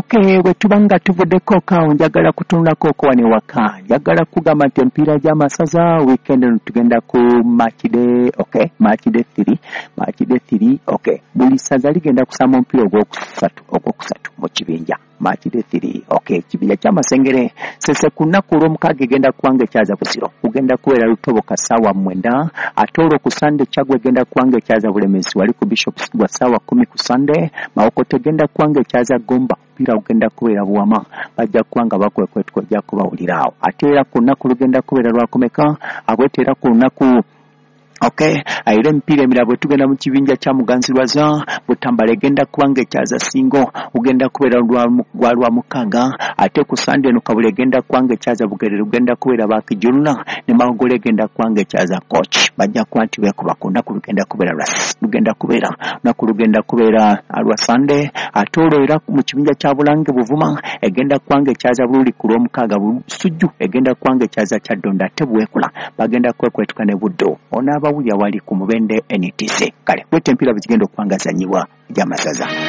Okay, wetubanga tuvuddeko kawo njagala kutunulako ko wano ewaka. Njagala kugamba nti empiira gy'amasaza weekend tugenda ku match day, okay, match day 3, okay. Buli saza ligenda kusamba omupiira ogwokusatu mu kibinja. Match day 3, okay. Kibinja ky'amasengere sese ku nnaku olw'omukaaga egenda kuwanga ekyaza busiro. Kugenda kubeera Lutoboka ssaawa 9, ate olwo ku Sunday Chagwa egenda kuwanga ekyaza Bulemezi wali ku Bishops gwa ssaawa 10 ku Sunday. Mawokota egenda kuwanga ekyaza Gomba. Pira ugenda kubeera Buwama bajja kuwanga bakwekwetuko ojja kubawuliraawo. Ate era ku nnaku lugenda kubeera lwakomeka abwetera ku nnaku okay, ayire mpira emirala bwe tugenda mu kibinja kya Muganzirwaza Butambala egenda kuwanga ekyaza Singo ugenda kubeera lwa mukaaga. Ate ku Sunday no Kabule egenda kuwanga ekyaza Bugerere ugenda kubeera Bakijuluna ne Mawogole egenda kuwanga ekyaza Coach. Bajja kwanti bekuba ku nnaku lugenda kubeera lwa Sunday. Ate olwo era mu kibinja kya Bulange Buvuma egenda kuwanga ekyaza Bululi ku lw'omukaaga. Sujju egenda kuwanga ekyaza kya Ddonda. Ate Bwekula bagenda kwekwetuka ne Buddo onaba wali ku Mubende NTC. Kale wete mpira bigenda okwangazanyibwa gy'amasaza.